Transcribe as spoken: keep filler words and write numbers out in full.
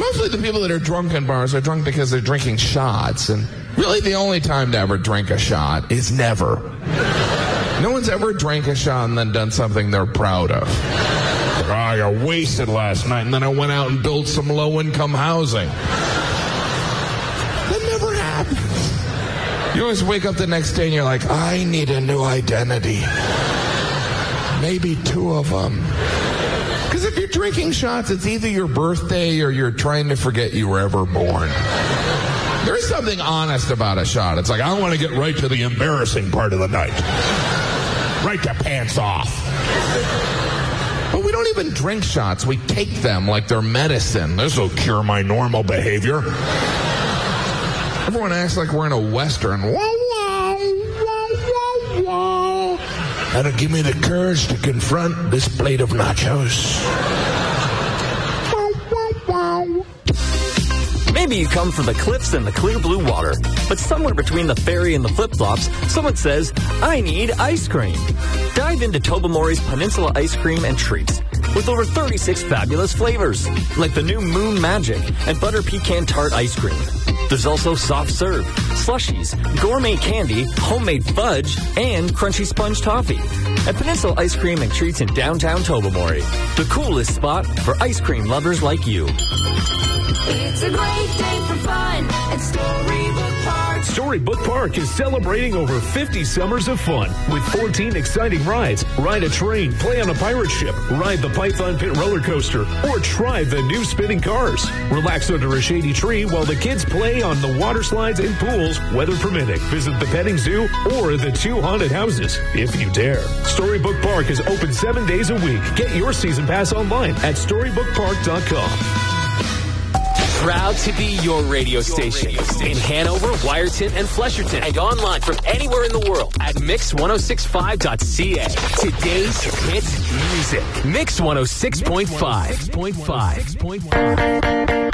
mostly the people that are drunk in bars are drunk because they're drinking shots. And really the only time to ever drink a shot is never. No one's ever drank a shot and then done something they're proud of. Like, oh, I got wasted last night and then I went out and built some low-income housing. That never happens. You always wake up the next day and you're like, I need a new identity. Maybe two of them. Because if you're drinking shots, it's either your birthday or you're trying to forget you were ever born. There is something honest about a shot. It's like, I want to get right to the embarrassing part of the night. Right to pants off. But we don't even drink shots. We take them like they're medicine. This will cure my normal behavior. Everyone acts like we're in a Western. Whoa, whoa, whoa, whoa, whoa. That'll give me the courage to confront this plate of nachos. Maybe you come from the cliffs and the clear blue water, but somewhere between the ferry and the flip-flops, someone says, I need ice cream. Dive into Tobermory's Peninsula Ice Cream and Treats with over thirty-six fabulous flavors, like the new Moon Magic and Butter Pecan Tart Ice Cream. There's also soft serve, slushies, gourmet candy, homemade fudge, and crunchy sponge toffee. At Peninsula Ice Cream and Treats in downtown Tobermory, the coolest spot for ice cream lovers like you. It's a great day for fun at Storybook Park. Storybook Park is celebrating over fifty summers of fun with fourteen exciting rides. Ride a train, play on a pirate ship, ride the Python Pit roller coaster, or try the new spinning cars. Relax under a shady tree while the kids play on the water slides and pools, weather permitting. Visit the petting zoo or the two haunted houses, if you dare. Storybook Park is open seven days a week. Get your season pass online at storybook park dot com. Proud to be your radio station in Hanover, Wyerton, and Flesherton, and online from anywhere in the world at mix ten sixty-five dot c a. Today's hit music. Mix one oh six point five.